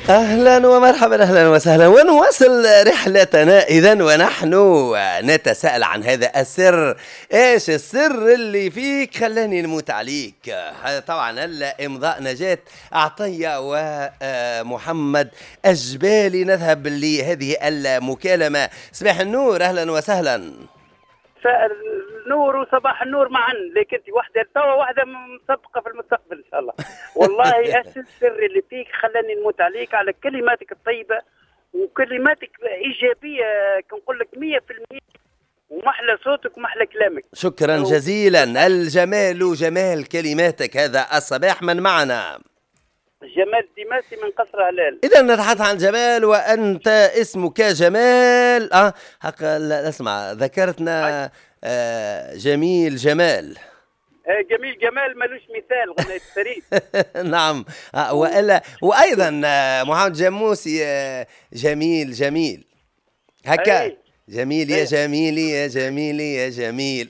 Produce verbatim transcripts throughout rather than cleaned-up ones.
أهلا ومرحبا، أهلا وسهلا، ونواصل رحلتنا إذن ونحن نتساءل عن هذا السر. إيش السر اللي فيك خلاني نموت عليك؟ هذا طبعا هلا إمضاء نجاة عطية ومحمد الجبالي. نذهب لهذه المكالمة. صباح النور، أهلا وسهلا. النور وصباح النور معا، لكن انت واحده توا واحده مسبقه في المستقبل ان شاء الله. والله ايش السر اللي فيك خلاني نموت عليك على كلماتك الطيبه وكلماتك ايجابيه، كنقول لك مية بالمية، ومحلى صوتك ومحلى كلامك. شكرا جزيلا. الجمال جمال كلماتك هذا الصباح. من معنا؟ جمال ديماسي من قصر هلال. إذا نتحدث عن جمال وأنت اسمك جمال. أه حق اسمع، ذكرتنا آه جميل جمال. آه جميل جمال ملوش مثال، غنيت فريد. نعم. آه وإلا وأيضا آه محمد جموسي آه جميل جميل هكا. جميل يا جميل يا جميل يا جميل.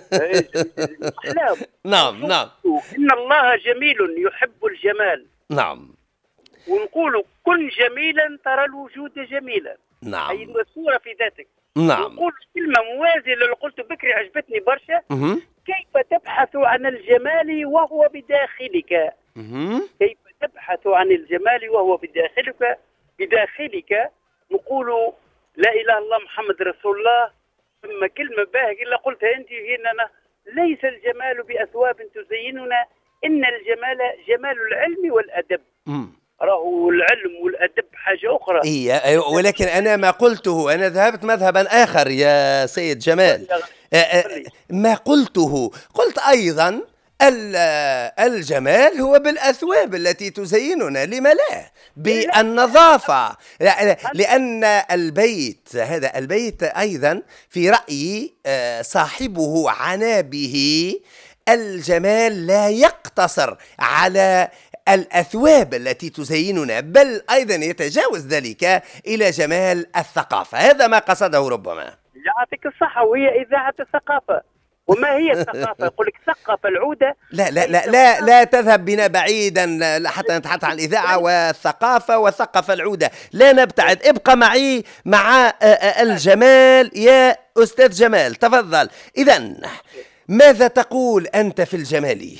نعم نعم. إن الله جميل يحب الجمال. نعم. ونقول كن جميلا ترى الوجود جميلا. نعم. أي الصورة في ذاتك. نعم. نقول كلمة موازية للي قلته بكري عجبتني برشا. كيف تبحث عن الجمال وهو بداخلك؟ كيف تبحث عن الجمال وهو بداخلك بداخلك نقول لا إله إلا الله محمد رسول الله. ثم كلمة باهية إلا قلتها أنت هنا، ليس الجمال بأثواب تزيننا، إن الجمال جمال العلم والأدب. راهو العلم والأدب حاجة أخرى. إيه ولكن أنا ما قلته، أنا ذهبت مذهبا آخر يا سيد جمال. ما قلته قلت أيضا الجمال هو بالأثواب التي تزيننا، لما لا بالنظافة، لأن البيت هذا البيت أيضا في رأيي صاحبه عنا به الجمال لا يقتصر على الأثواب التي تزيننا، بل أيضا يتجاوز ذلك إلى جمال الثقافة. هذا ما قصده ربما. يعطيك الصحة، وهي إذاعة الثقافة. وما هي الثقافة؟ يقول لك ثقافة العودة. لا لا لا لا, لا تذهب بنا بعيدا حتى نتحدث عن الإذاعة والثقافة والثقافة العودة. لا نبتعد، ابقى معي مع الجمال يا أستاذ جمال، تفضل. إذن ماذا تقول أنت في الجمال؟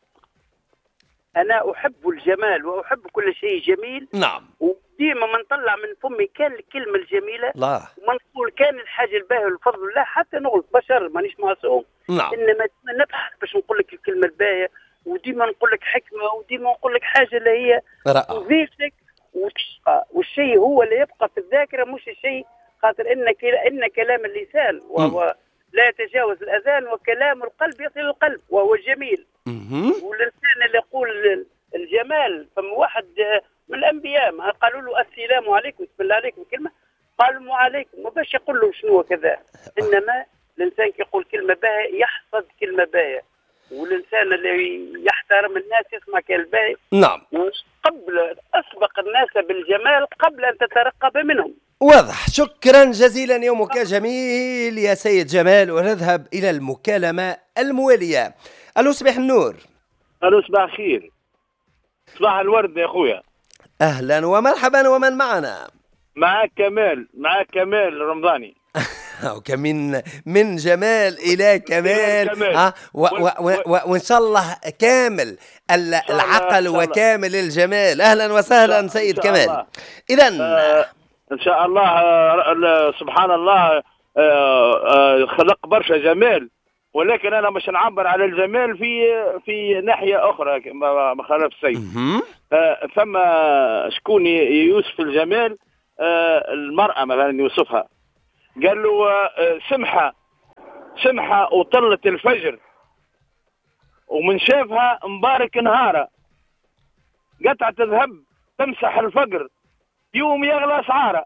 أنا أحب الجمال وأحب كل شيء جميل. نعم. وديما ما نطلع من فمي كان الكلمة الجميلة. لا. وما نقول كان الحاجة الباهية والفضل الله، حتى نغلط بشر مانيش معصوم. نعم. إنما نبحث باش نقول لك الكلمة الباهية، وديما نقول لك حكمة، وديما نقول لك حاجة اللي هي تضيفك وتشقى، والشيء هو اللي يبقى في الذاكرة مش الشيء، خاطر إن إن كلام اللسان وهو لا يتجاوز الأذان، وكلام القلب يصل القلب وهو جميل. والإنسان اللي يقول الجمال، فما واحد من الأنبياء ما قالوا له السلام عليكم، بسم الله عليكم كلمة، قالوا مو عليكم، ما باش يقول له شنو كذا. إنما الإنسان كي يقول كلمة باهية يحصد كلمة باهية، والإنسان اللي يحترم الناس يسمع كلمة باهية. نعم. قبل أسبق الناس بالجمال قبل أن تترقب منهم. واضح. شكرا جزيلا، يومك جميل يا سيد جمال. ونذهب إلى المكالمة الموالية. ألو صباح النور. ألو صباح خير. صباح الورد يا أخويا. أهلا ومرحبا، ومن معنا؟ معك كمال، معك كمال رمضاني. وكمن من جمال إلى كمال. كمال. ها وإن شاء الله كامل العقل وكامل الجمال. أهلا وسهلا سيد كمال. إذن آه إن شاء الله. آه سبحان الله. آه آه خلق برشا جمال، ولكن أنا مش نعبر على الجمال في في ناحية أخرى ما خالف السيد. آه ثم شكون يوصف الجمال؟ آه المرأة مثلا يوصفها، قال له آه سمحة سمحة وطلت الفجر، ومن شافها مبارك نهارة، قطعة تذهب تمسح الفقر، يوم يغلى اسعاره.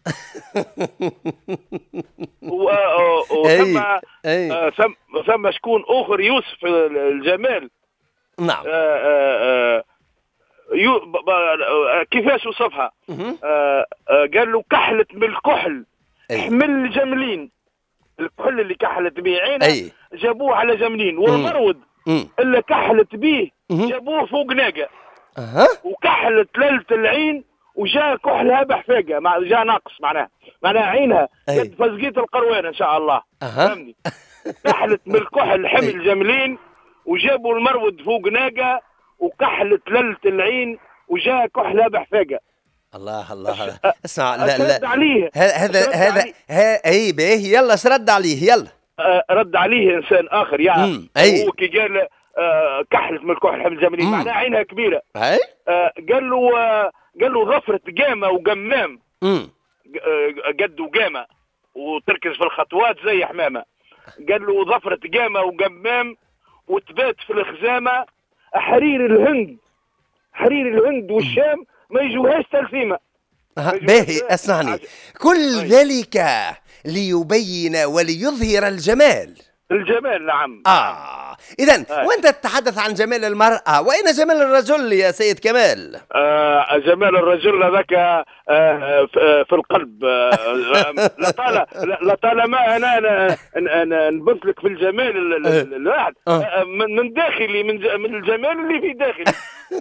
وثم ثم ثم شكون اخر يوصف الجمال. نعم. آآ آآ يو كيفاش وصفها؟ قال له كحلت من الكحل حمل الجملين، الكحل اللي كحلت به عينه جابوه على جملين، والمرود اللي كحلت به جابوه فوق ناقه. أه. وكحلت ليلة العين وجاء كحلها بحفاقه، مع جاء ناقص معناها معناها عينها قد فزقيت القروان ان شاء الله. فهمني؟ كحلت من الكحل حمل جملين، وجابوا المرود فوق ناقه وكحلت للة العين وجاء كحلها بحفاقه. الله الله اسمع، لا لا رد عليه هذا هذا اي باهي، يلا شرد عليه يلا. آه رد عليه انسان اخر يعني هو كي قال آه كحلت من الكحل حمل جملين معناها عينها كبيره. اي آه قال له آه قال له ظفرة قامه وقمام امم قد وقامه وتركز في الخطوات زي حمامه. قال له ظفرة قامه وقمام وتبات في الخزامه، حرير الهند حرير الهند والشام ما يجوهاش تلثيمه. باهي اسمعني، كل ذلك ليبين وليظهر الجمال. الجمال نعم. اه اذا آه. وانت تتحدث عن جمال المرأة، واين جمال الرجل يا سيد كمال؟ آه جمال الرجل هذاك آه في القلب. آه لطالما لطالما انا انا نبث لك في الجمال الواحد آه. من داخلي، من من الجمال اللي في داخلي.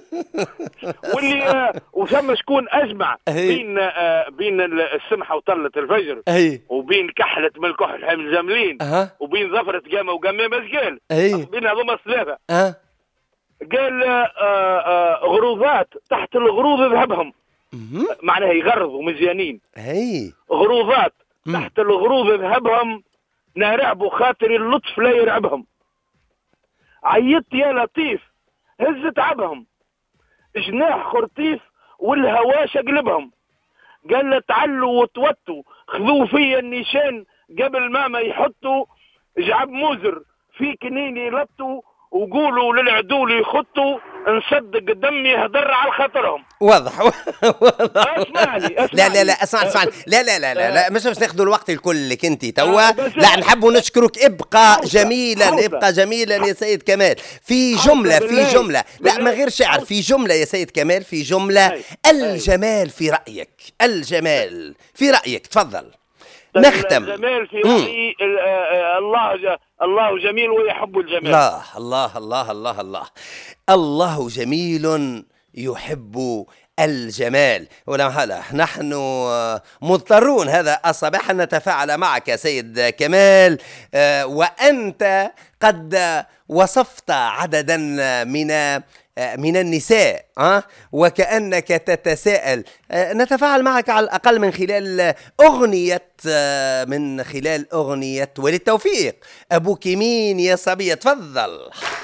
واللي آه وثم شكون اجمع بين آه بين السمحه وطله الفجر وبين كحله من الكحل حامل جملين وبين ظفره قامه وقمام. اش قال؟ بين هذوما الثلاثه أه. قال آه آه غروضات تحت الغروض ذهبهم. معناها يغرضوا مزيانين. اي غروضات تحت الغروض ذهبهم، نارعبوا خاطر اللطف لا يرعبهم. عيطت يا لطيف هزت عبهم، جناح خرطيف والهوا شقلبهم. قال له تعلوا وتوتوا خذوا فيا النيشان قبل ما ما يحطوا، جعب موزر في كنين يلطوا وقولوا للعدو يخطوا، نصدق دمي يهدر على خاطرهم. واضح واضح. اسمعني اسمعني لا لا لا اسمعني اسمعني لا لا لا لا, لا. مش باش ناخذوا الوقت الكل لك انت توا. لا نحب نشكرك، ابقى جميلا ابقى جميلا يا سيد كمال. في جملة في جملة لا من غير شعر، في جملة يا سيد كمال، في جملة الجمال في رأيك، الجمال في رأيك تفضل نختم. الجمال في رأيي الله الله جميل ويحب الجمال. لا الله الله الله الله الله جميل يحب الجمال. ولا محالة نحن مضطرون هذا الصباح أن نتفاعل معك سيد كمال، وأنت قد وصفت عددا من من النساء أه؟ وكأنك تتساءل. نتفاعل معك على الأقل من خلال أغنية من خلال أغنية وللتوفيق. أبوك مين يا صبية؟ تفضل.